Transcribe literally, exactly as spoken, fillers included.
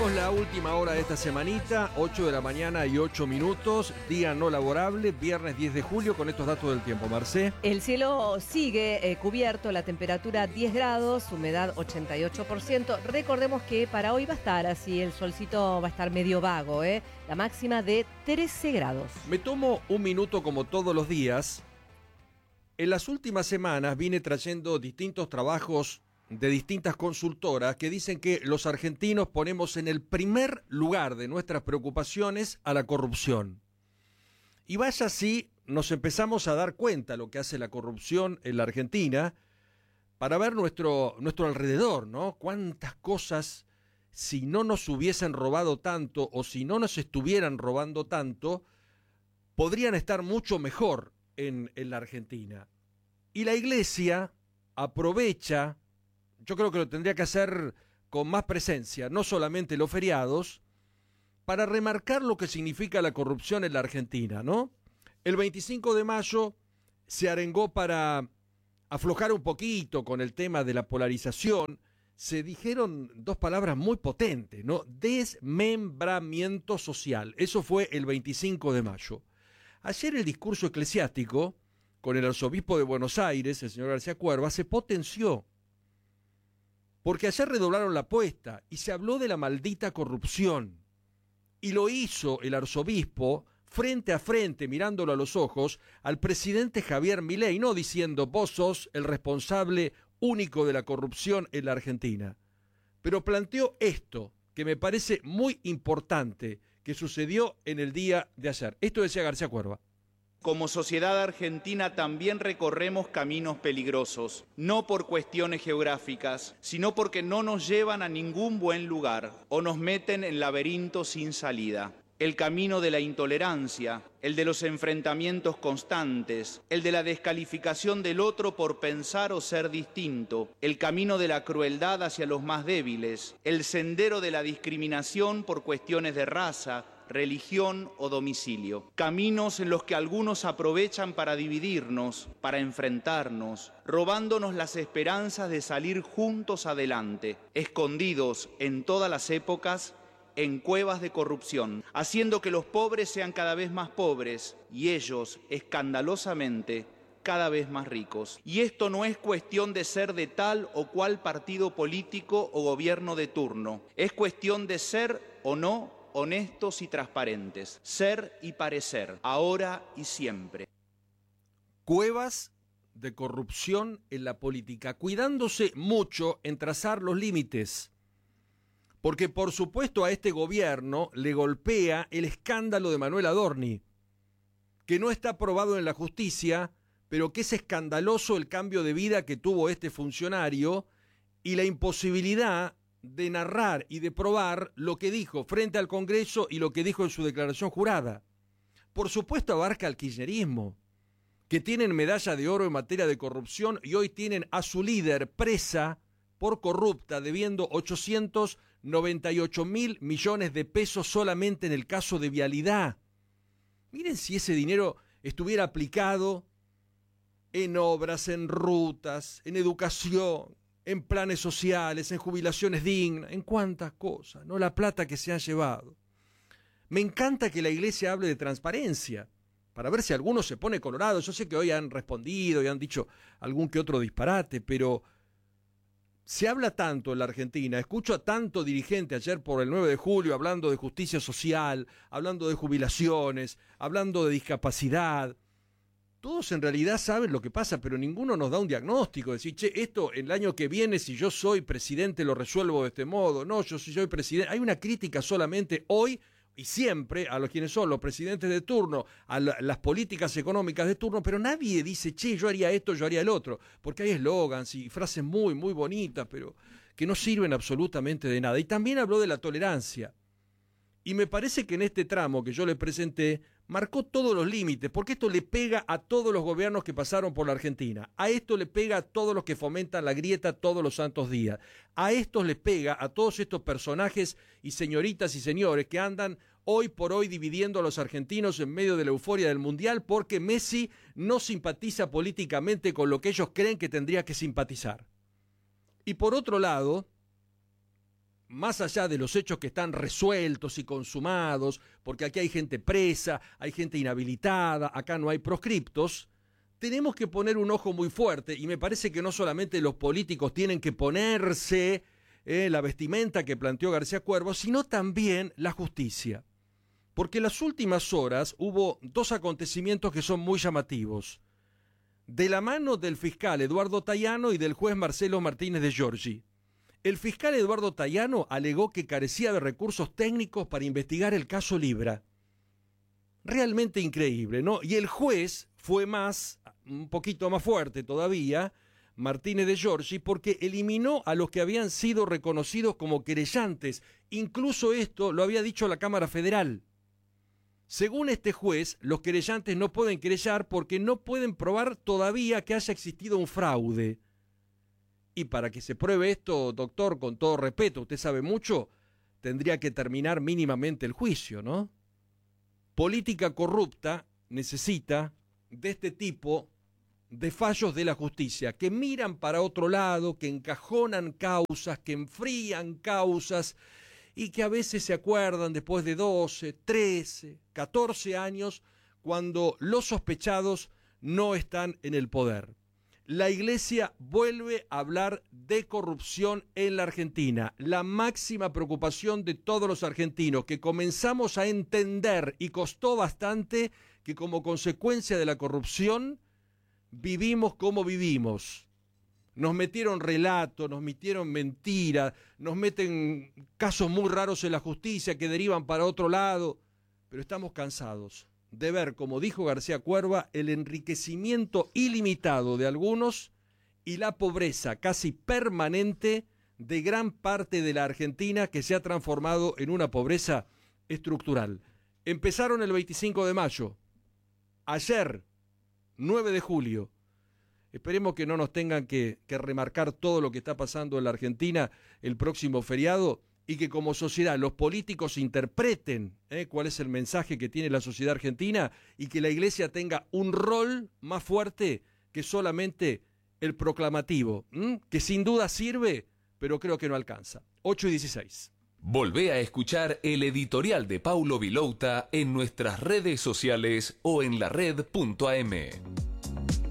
Arrancamos la última hora de esta semanita, ocho de la mañana y ocho minutos, día no laborable, viernes diez de julio, con estos datos del tiempo. Marcé. El cielo sigue eh, cubierto, la temperatura diez grados, humedad ochenta y ocho por ciento. Recordemos que para hoy va a estar así, el solcito va a estar medio vago, ¿eh? La máxima de trece grados. Me tomo un minuto como todos los días. En las últimas semanas vine trayendo distintos trabajos de distintas consultoras que dicen que los argentinos ponemos en el primer lugar de nuestras preocupaciones a la corrupción. Y vaya así, nos empezamos a dar cuenta lo que hace la corrupción en la Argentina para ver nuestro, nuestro alrededor, ¿no? Cuántas cosas, si no nos hubiesen robado tanto o si no nos estuvieran robando tanto, podrían estar mucho mejor en, en la Argentina. Y la Iglesia aprovecha, yo creo que lo tendría que hacer con más presencia, no solamente los feriados, para remarcar lo que significa la corrupción en la Argentina, ¿no? El veinticinco de mayo se arengó para aflojar un poquito con el tema de la polarización. Se dijeron dos palabras muy potentes, ¿no? Desmembramiento social. Eso fue el veinticinco de mayo. Ayer el discurso eclesiástico, con el arzobispo de Buenos Aires, el señor García Cuerva, se potenció. Porque ayer redoblaron la apuesta y se habló de la maldita corrupción. Y lo hizo el arzobispo frente a frente, mirándolo a los ojos, al presidente Javier Milei, no diciendo vos sos el responsable único de la corrupción en la Argentina. Pero planteó esto, que me parece muy importante, que sucedió en el día de ayer. Esto decía García Cuerva. Como sociedad argentina también recorremos caminos peligrosos, no por cuestiones geográficas, sino porque no nos llevan a ningún buen lugar o nos meten en laberintos sin salida. El camino de la intolerancia, el de los enfrentamientos constantes, el de la descalificación del otro por pensar o ser distinto, el camino de la crueldad hacia los más débiles, el sendero de la discriminación por cuestiones de raza, religión o domicilio. Caminos en los que algunos aprovechan para dividirnos, para enfrentarnos, robándonos las esperanzas de salir juntos adelante, escondidos en todas las épocas en cuevas de corrupción, haciendo que los pobres sean cada vez más pobres y ellos, escandalosamente, cada vez más ricos. Y esto no es cuestión de ser de tal o cual partido político o gobierno de turno, es cuestión de ser o no honestos y transparentes, ser y parecer, ahora y siempre. Cuevas de corrupción en la política, cuidándose mucho en trazar los límites, porque por supuesto a este gobierno le golpea el escándalo de Manuel Adorni, que no está aprobado en la justicia, pero que es escandaloso el cambio de vida que tuvo este funcionario y la imposibilidad de narrar y de probar lo que dijo frente al Congreso y lo que dijo en su declaración jurada. Por supuesto abarca al kirchnerismo, que tienen medalla de oro en materia de corrupción y hoy tienen a su líder presa por corrupta, debiendo ochocientos noventa y ocho mil millones de pesos solamente en el caso de vialidad. Miren si ese dinero estuviera aplicado en obras, en rutas, en educación, en planes sociales, en jubilaciones dignas, en cuántas cosas, ¿no? La plata que se han llevado. Me encanta que la Iglesia hable de transparencia, para ver si alguno se pone colorado. Yo sé que hoy han respondido y han dicho algún que otro disparate, pero se habla tanto en la Argentina, escucho a tanto dirigente ayer por el nueve de julio hablando de justicia social, hablando de jubilaciones, hablando de discapacidad. Todos en realidad saben lo que pasa, pero ninguno nos da un diagnóstico, decir, che, esto el año que viene, si yo soy presidente, lo resuelvo de este modo. No, yo si soy presidente. Hay una crítica solamente hoy y siempre a los quienes son los presidentes de turno, a la, las políticas económicas de turno, pero nadie dice, che, yo haría esto, yo haría el otro, porque hay eslogans y frases muy, muy bonitas, pero que no sirven absolutamente de nada. Y también habló de la tolerancia. Y me parece que en este tramo que yo le presenté, marcó todos los límites, porque esto le pega a todos los gobiernos que pasaron por la Argentina, a esto le pega a todos los que fomentan la grieta todos los santos días, a esto le pega a todos estos personajes y señoritas y señores que andan hoy por hoy dividiendo a los argentinos en medio de la euforia del Mundial porque Messi no simpatiza políticamente con lo que ellos creen que tendría que simpatizar. Y por otro lado, más allá de los hechos que están resueltos y consumados, porque aquí hay gente presa, hay gente inhabilitada, acá no hay proscriptos, tenemos que poner un ojo muy fuerte, y me parece que no solamente los políticos tienen que ponerse eh, la vestimenta que planteó García Cuervo, sino también la justicia. Porque en las últimas horas hubo dos acontecimientos que son muy llamativos. De la mano del fiscal Eduardo Tayano y del juez Marcelo Martínez de Giorgi. El fiscal Eduardo Tayano alegó que carecía de recursos técnicos para investigar el caso Libra. Realmente increíble, ¿no? Y el juez fue más, un poquito más fuerte todavía, Martínez de Giorgi, porque eliminó a los que habían sido reconocidos como querellantes. Incluso esto lo había dicho la Cámara Federal. Según este juez, los querellantes no pueden querellar porque no pueden probar todavía que haya existido un fraude. Y para que se pruebe esto, doctor, con todo respeto, usted sabe mucho, tendría que terminar mínimamente el juicio, ¿no? Política corrupta necesita de este tipo de fallos de la justicia, que miran para otro lado, que encajonan causas, que enfrían causas, y que a veces se acuerdan después de doce, trece, catorce años, cuando los sospechados no están en el poder. La Iglesia vuelve a hablar de corrupción en la Argentina, la máxima preocupación de todos los argentinos, que comenzamos a entender, y costó bastante, que como consecuencia de la corrupción vivimos como vivimos. Nos metieron relatos, nos metieron mentiras, nos meten casos muy raros en la justicia que derivan para otro lado, pero estamos cansados de ver, como dijo García Cuerva, el enriquecimiento ilimitado de algunos y la pobreza casi permanente de gran parte de la Argentina, que se ha transformado en una pobreza estructural. Empezaron el veinticinco de mayo, ayer, nueve de julio. Esperemos que no nos tengan que, que remarcar todo lo que está pasando en la Argentina el próximo feriado, y que como sociedad los políticos interpreten eh, cuál es el mensaje que tiene la sociedad argentina, y que la Iglesia tenga un rol más fuerte que solamente el proclamativo, ¿m? que sin duda sirve, pero creo que no alcanza. ocho y dieciséis. Volvé a escuchar el editorial de Paulo Vilouta en nuestras redes sociales o en la red punto a eme.